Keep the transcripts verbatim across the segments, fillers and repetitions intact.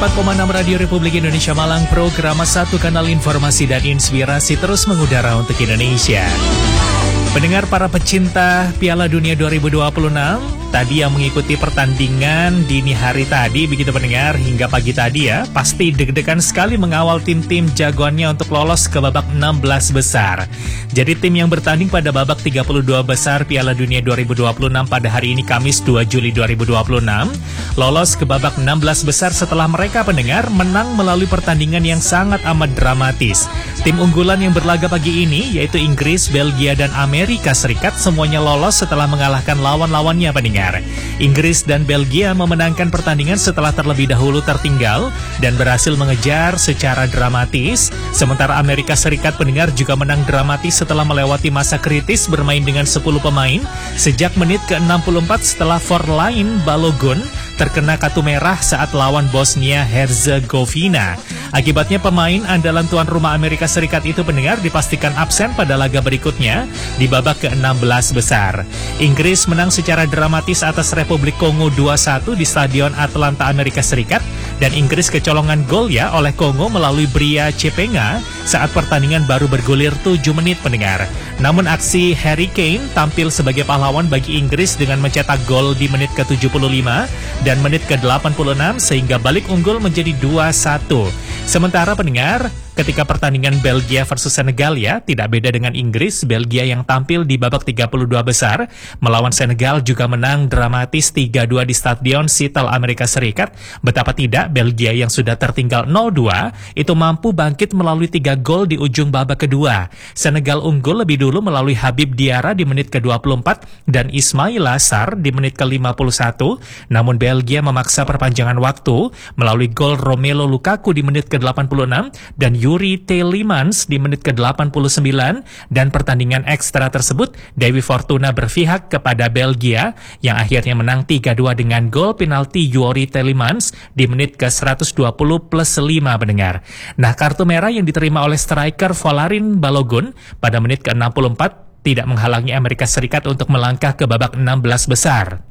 empat koma enam Radio Republik Indonesia Malang, program satu kanal informasi dan inspirasi terus mengudara untuk Indonesia. Pendengar para pecinta Piala Dunia dua ribu dua puluh enam, tadi yang mengikuti pertandingan dini hari tadi, begitu pendengar, hingga pagi tadi ya, pasti deg-degan sekali mengawal tim-tim jagoannya untuk lolos ke babak enam belas besar. Jadi tim yang bertanding pada babak tiga puluh dua besar Piala Dunia dua ribu dua puluh enam pada hari ini Kamis dua Juli dua ribu dua puluh enam, lolos ke babak enam belas besar setelah mereka pendengar menang melalui pertandingan yang sangat amat dramatis. Tim unggulan yang berlaga pagi ini yaitu Inggris, Belgia, dan Amerika Serikat semuanya lolos setelah mengalahkan lawan-lawannya pendengar. Inggris dan Belgia memenangkan pertandingan setelah terlebih dahulu tertinggal dan berhasil mengejar secara dramatis. Sementara Amerika Serikat pendengar juga menang dramatis setelah melewati masa kritis bermain dengan sepuluh pemain sejak menit ke enam puluh empat setelah Forlain Balogun terkena kartu merah saat lawan Bosnia Herzegovina. Akibatnya pemain andalan tuan rumah Amerika Serikat itu pendengar dipastikan absen pada laga berikutnya di babak ke enam belas besar. Inggris menang secara dramatis atas Republik Kongo dua satu di Stadion Atlanta Amerika Serikat, dan Inggris kecolongan gol ya oleh Kongo melalui Bria Chepenga saat pertandingan baru bergulir tujuh menit pendengar. Namun aksi Harry Kane tampil sebagai pahlawan bagi Inggris dengan mencetak gol di menit ke tujuh puluh lima dan menit ke delapan puluh enam sehingga balik unggul menjadi dua satu. Sementara pendengar, ketika pertandingan Belgia versus Senegal ya, tidak beda dengan Inggris, Belgia yang tampil di babak tiga puluh dua besar melawan Senegal juga menang dramatis tiga dua di Stadion Seattle Amerika Serikat. Betapa tidak, Belgia yang sudah tertinggal nol dua itu mampu bangkit melalui tiga gol di ujung babak kedua. Senegal unggul lebih dulu melalui Habib Diarra di menit ke dua puluh empat dan Ismaila Sarr di menit ke lima puluh satu. Namun Belgia memaksa perpanjangan waktu melalui gol Romelu Lukaku di menit ke delapan puluh enam dan Yuri Tielemans di menit ke delapan puluh sembilan, dan pertandingan ekstra tersebut Dewi Fortuna berpihak kepada Belgia yang akhirnya menang tiga dua dengan gol penalti Yuri Tielemans di menit ke seratus dua puluh plus lima pendengar. Nah, kartu merah yang diterima oleh striker Forlain Balogun pada menit ke enam puluh empat tidak menghalangi Amerika Serikat untuk melangkah ke babak enam belas besar.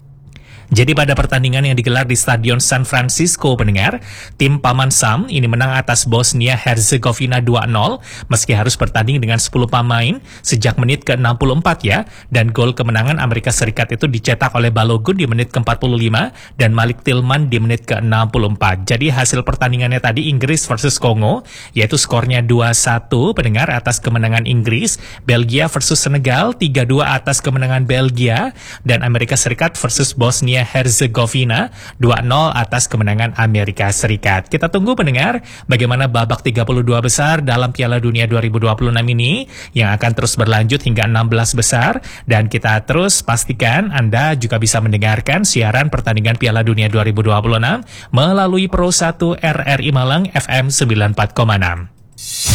Jadi pada pertandingan yang digelar di Stadion San Francisco pendengar, tim Paman Sam ini menang atas Bosnia Herzegovina dua nol meski harus bertanding dengan sepuluh pemain sejak menit ke enam puluh empat ya, dan gol kemenangan Amerika Serikat itu dicetak oleh Balogun di menit ke empat puluh lima dan Malik Tillman di menit ke enam puluh empat. Jadi hasil pertandingannya tadi Inggris versus Kongo yaitu skornya dua satu pendengar atas kemenangan Inggris, Belgia versus Senegal tiga dua atas kemenangan Belgia, dan Amerika Serikat versus Bosnia Herzegovina dua nol atas kemenangan Amerika Serikat. Kita tunggu pendengar bagaimana babak tiga puluh dua besar dalam Piala Dunia dua ribu dua puluh enam ini yang akan terus berlanjut hingga enam belas besar, dan kita terus pastikan Anda juga bisa mendengarkan siaran pertandingan Piala Dunia dua ribu dua puluh enam melalui Pro satu R R I Malang F M sembilan puluh empat koma enam.